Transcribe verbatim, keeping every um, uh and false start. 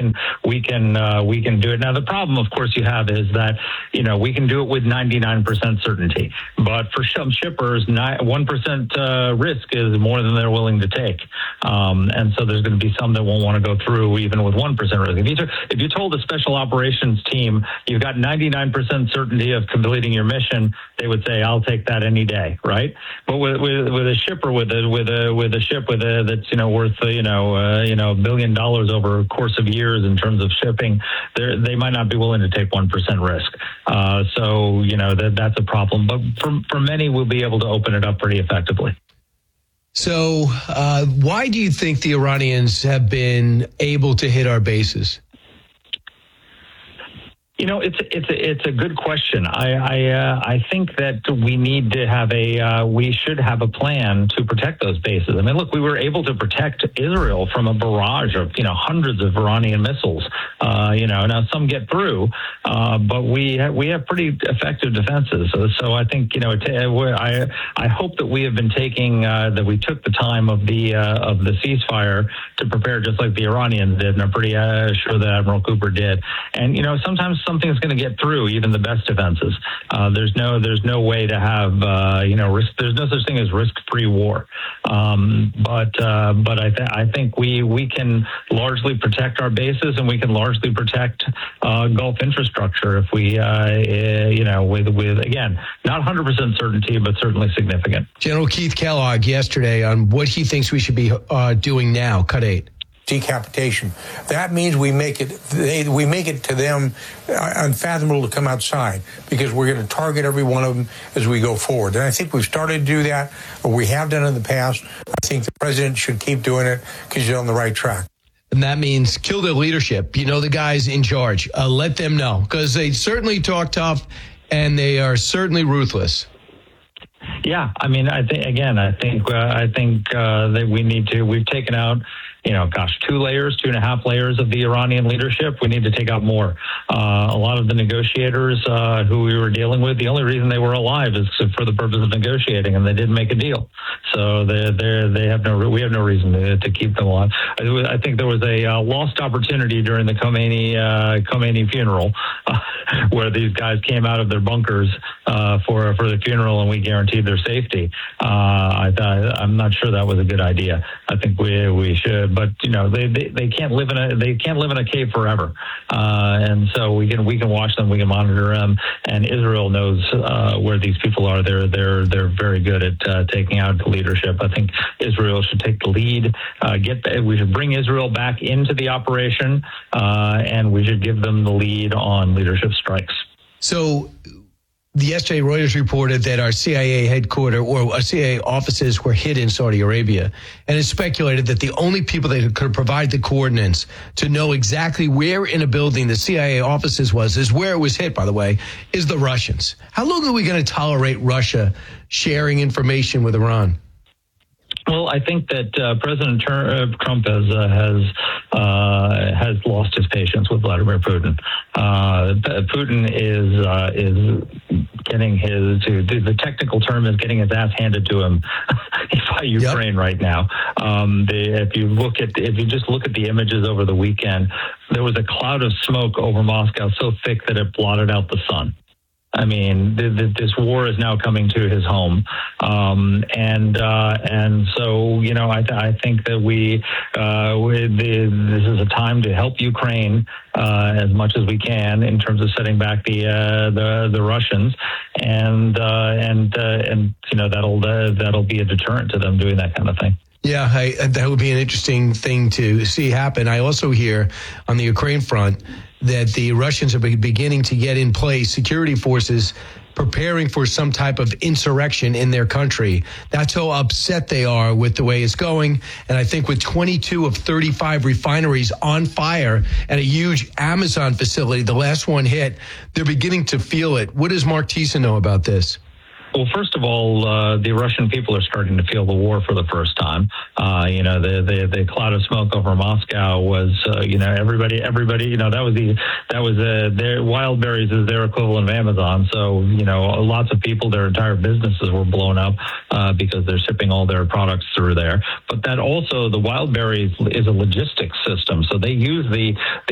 can we can uh, we can do it. Now the problem, of course, you have is that you know we can do it with ninety-nine percent certainty, but for some shippers, one percent uh, risk is more than they're willing to take, um, and so there's going to be some that won't want to go through even with one percent risk. If you, if you told a special operations team you've got ninety-nine percent certainty of completing your mission, they would say, "I'll take that any day," right? But with with, with a shipper with a with a with a ship with a that's you know worth you know uh, you know a billion dollars over a course of years in terms of shipping, they might not be willing to take one percent risk. Uh, so you know that that's a problem. But for for many, we'll be able to open it up pretty effectively. So uh, why do you think the Iranians have been able to hit our bases? You know, it's it's a, it's a good question. I I, uh, I think that we need to have a uh, we should have a plan to protect those bases. I mean, look, we were able to protect Israel from a barrage of you know hundreds of Iranian missiles. Uh, you know, now some get through, uh, but we have, we have pretty effective defenses. So, so I think you know it, I I hope that we have been taking uh, that we took the time of the uh, of the ceasefire to prepare, just like the Iranians did, and I'm pretty uh, sure that Admiral Cooper did. And you know, sometimes something's going to get through even the best defenses. Uh, there's no there's no way to have uh, you know risk. There's no such thing as risk-free war. Um, but uh, but I th- I think we we can largely protect our bases, and we can largely protect uh, Gulf infrastructure if we uh, you know with with again not one hundred percent certainty, but certainly significant. General Keith Kellogg yesterday on what he thinks we should be uh, doing now. Cut eight. Decapitation. That means we make it they, we make it to them unfathomable to come outside, because we're going to target every one of them as we go forward. And I think we've started to do that, or we have done in the past. I think the president should keep doing it because he's on the right track. And that means kill their leadership. You know, the guys in charge. Uh, let them know, because they certainly talk tough and they are certainly ruthless. Yeah, I mean, I think again, I think uh, I think uh, that we need to. We've taken out, you know, gosh, two layers, two and a half layers of the Iranian leadership. We need to take out more. Uh, a lot of the negotiators uh, who we were dealing with, the only reason they were alive is for the purpose of negotiating, and they didn't make a deal. So they they they have no we have no reason to, to keep them alive. I, I think there was a uh, lost opportunity during the Khomeini uh, Khomeini funeral, uh, where these guys came out of their bunkers uh, for for the funeral, and we guaranteed their safety. Uh, I, I'm not sure that was a good idea. I think we we should. But you know they, they, they can't live in a they can't live in a cave forever, uh, and so we can we can watch them, we can monitor them, and Israel knows uh, where these people are. They're they're they're very good at uh, taking out the leadership. I think Israel should take the lead. Uh, get we should bring Israel back into the operation, uh, and we should give them the lead on leadership strikes. So. The yesterday, Reuters reported that our C I A headquarters or our C I A offices were hit in Saudi Arabia. And it's speculated that the only people that could provide the coordinates to know exactly where in a building the C I A offices was, is where it was hit, by the way, is the Russians. How long are we going to tolerate Russia sharing information with Iran? Well, I think that uh, President Trump has uh, has uh, has lost his patience with Vladimir Putin. Uh, Putin is uh, is getting his the technical term is getting his ass handed to him by Ukraine yep. right now. Um, the, if you look at if you just look at the images over the weekend, there was a cloud of smoke over Moscow so thick that it blotted out the sun. I mean, th- th- this war is now coming to his home, um, and uh, and so you know, I, th- I think that we, uh, we the, this is a time to help Ukraine uh, as much as we can in terms of setting back the uh, the, the Russians, and uh, and uh, and you know that'll uh, that'll be a deterrent to them doing that kind of thing. Yeah, I, that would be an interesting thing to see happen. I also hear on the Ukraine front that the Russians are beginning to get in place security forces preparing for some type of insurrection in their country. That's how upset they are with the way it's going. And I think with twenty-two of thirty-five refineries on fire and a huge Amazon facility, the last one hit, they're beginning to feel it. What does Mark Thiessen know about this? Well, first of all, uh, the Russian people are starting to feel the war for the first time. Uh, you know, the, the the cloud of smoke over Moscow was, uh, you know, everybody, everybody, you know, that was the that was uh, their Wildberries is their equivalent of Amazon. So, you know, lots of people, their entire businesses were blown up uh, because they're shipping all their products through there. But that also, the Wildberries is a logistics system, so they use the